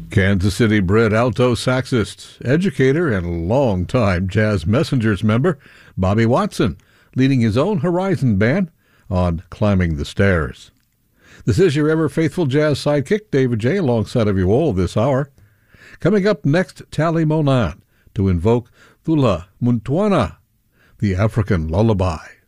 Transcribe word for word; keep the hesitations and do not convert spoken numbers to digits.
Kansas City-bred alto saxist, educator, and longtime Jazz Messengers member Bobby Watson, leading his own Horizon band on Climbing the Stairs. This is your ever-faithful jazz sidekick, David J., alongside of you all this hour. Coming up next, Tali Monan, to invoke Thula Muntwana, the African lullaby.